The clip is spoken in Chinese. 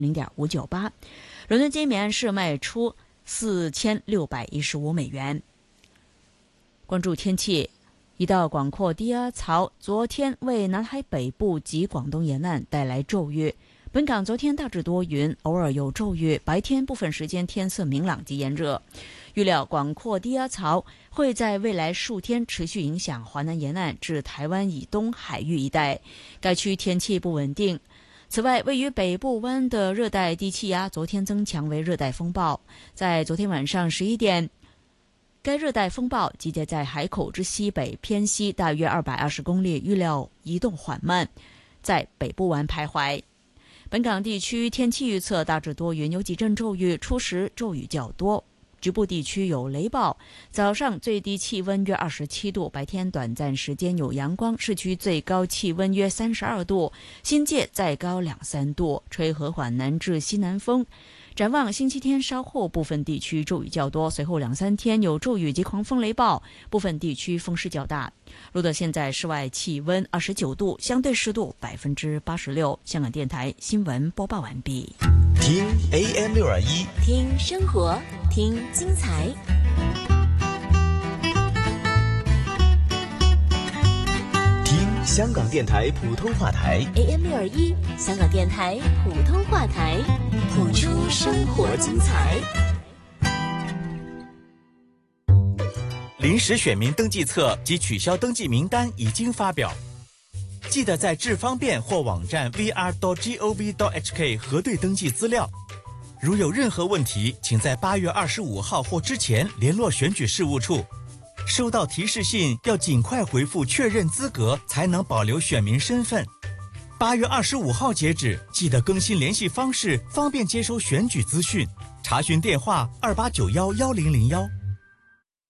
0.598，伦敦金每安士卖出$4615。关注天气，一道广阔低压槽昨天为南海北部及广东沿岸带来骤雨。本港昨天大致多云，偶尔有骤雨，白天部分时间天色明朗及炎热。预料广阔低压槽会在未来数天持续影响华南沿岸至台湾以东海域一带，该区天气不稳定。此外，位于北部湾的热带低气压昨天增强为热带风暴，在昨天晚上11点，该热带风暴集结在海口之西北偏西大约220公里，预料移动缓慢，在北部湾徘徊。本港地区天气预测大致多云，有几阵骤雨，初时骤雨较多，局部地区有雷暴。早上最低气温约27度，白天短暂时间有阳光，市区最高气温约32度，新界再高2-3度，吹和缓南至西南风。展望星期天稍后部分地区骤雨较多，随后2-3天有骤雨及狂风雷暴，部分地区风势较大。录得现在室外气温29度，相对湿度86%。香港电台新闻播报完毕。 听 AM621， 听生活，听精彩。 听香港电台普通话台 AM621，香港电台普通话台，谱出生活精彩。 临时选民登记册及取消登记名单已经发表，记得在智方便或网站 vr.gov.hk 核对登记资料。如有任何问题，请在8月25号或之前联络选举事务处。收到提示信要尽快回复确认资格，才能保留选民身份。8月25号截止，记得更新联系方式，方便接收选举资讯。查询电话28911001。